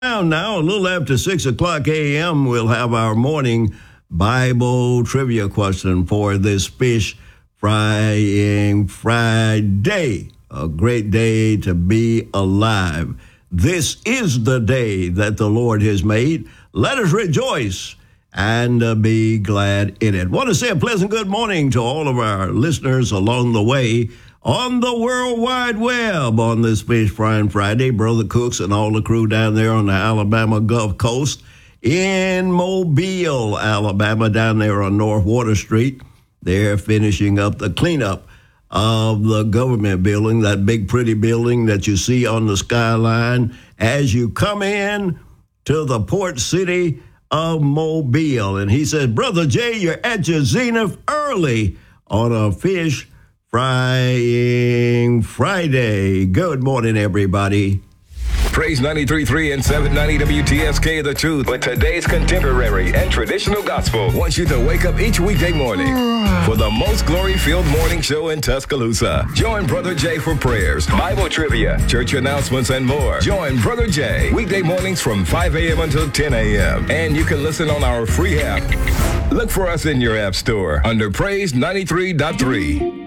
Now, a little after 6 o'clock a.m., we'll have our morning Bible trivia question for this Fish Frying Friday. A great day to be alive. This is the day that the Lord has made. Let us rejoice and be glad in it. Want to say a pleasant good morning to all of our listeners along the way on the World Wide Web on this Fish Frying Friday. Brother Cooks and all the crew down there on the Alabama Gulf Coast in Mobile, Alabama, down there on North Water Street. They're finishing up the cleanup of the government building, that big pretty building that you see on the skyline as you come in to the port city of Mobile. And he said, Brother Jay, you're at your zenith early on a Fish Frying Friday. Good morning, everybody. Praise 93.3 and 790 WTSK The Truth with today's contemporary and traditional gospel wants you to wake up each weekday morning for the most glory-filled morning show in Tuscaloosa. Join Brother Jay for prayers, Bible trivia, church announcements, and more. Join Brother Jay weekday mornings from 5 a.m. until 10 a.m. And you can listen on our free app. Look for us in your app store under Praise 93.3.